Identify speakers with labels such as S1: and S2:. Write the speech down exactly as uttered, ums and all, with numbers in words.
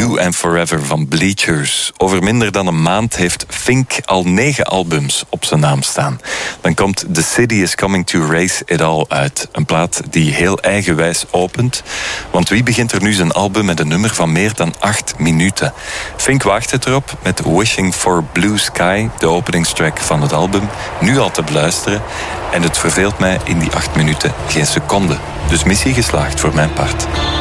S1: New and Forever van Bleachers. Over minder dan een maand heeft Fink al negen albums op zijn naam staan. Dan komt The City is Coming to Race It All uit. Een plaat die heel eigenwijs opent. Want wie begint er nu zijn album met een nummer van meer dan acht minuten? Fink waagt het erop met Wishing for Blue Sky, de openingstrack van het album, nu al te beluisteren. En het verveelt mij in die acht minuten geen seconde. Dus missie geslaagd voor mijn part.